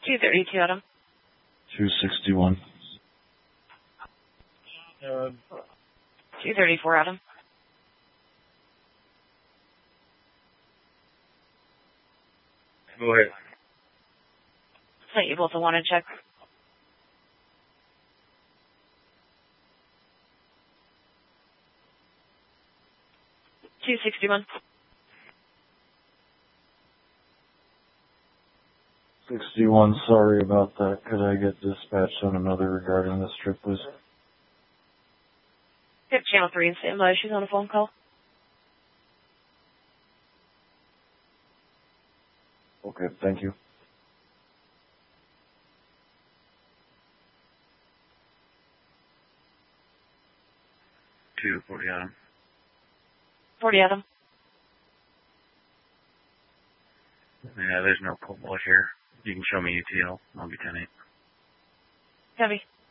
232, Adam. 261. 234, Adam. Go ahead. Sent you both a wanted check. $261. 61, sorry about that. Could I get dispatched on another regarding this trip, please? Yep, Channel 3 and standby. She's on a phone call. Okay, thank you. Two 40 Adam. 40, Adam. Yeah, there's no pull here. You can show me UTL. I'll be 10-8. Copy.